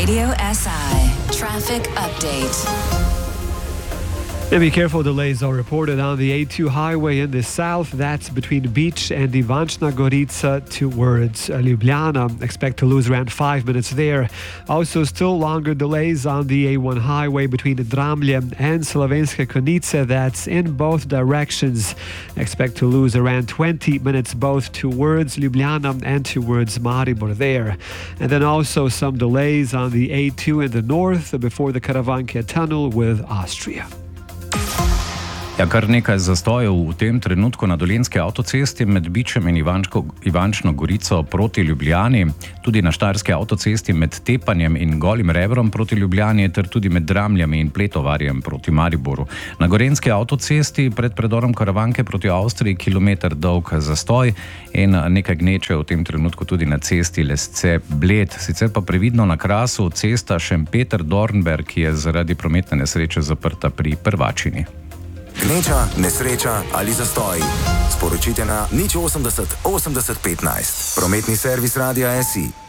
Radio SI Traffic Update. Yeah, be careful, delays are reported on the A2 highway in the south. That's between Beach and Ivančna Gorica towards Ljubljana. Expect to lose around 5 minutes there. Also, still longer delays on the A1 highway between Dramlje and Slovenske Konjice. That's in both directions. Expect to lose around 20 minutes both towards Ljubljana and towards Maribor there. And then also some delays on the A2 in the north before the Karavanke tunnel with Austria. Ja, kar nekaj zastojev v tem trenutku na Dolenjski avtocesti med Bičem in Ivančno Gorico proti Ljubljani, tudi na Štajerski avtocesti med Tepanjem in Golim Rebrom proti Ljubljani ter tudi med Dramljami in Pletovarjem proti Mariboru. Na Gorenjski avtocesti pred predorom Karavanke proti Avstriji kilometer dolg zastoj in nekaj gneče v tem trenutku tudi na cesti Lesce-Bled. Sicer pa previdno na Krasu cesta Šempeter-Dornberg, ki je zaradi prometne nesreče zaprta pri Prvačini. Gneča, nesreča ali zastoj. Sporočite na 080 80 15. Prometni servis Radia SI.